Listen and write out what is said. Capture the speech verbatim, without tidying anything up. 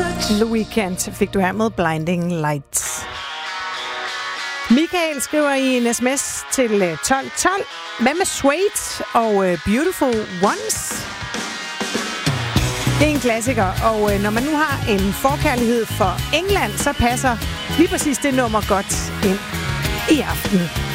The Weeknd fik du her med Blinding Lights. Michael skriver i en sms til tolv tolv. Hvad med Suede og uh, Beautiful Ones? Det er en klassiker, og uh, når man nu har en forkærlighed for England, så passer lige præcis det nummer godt ind i aften.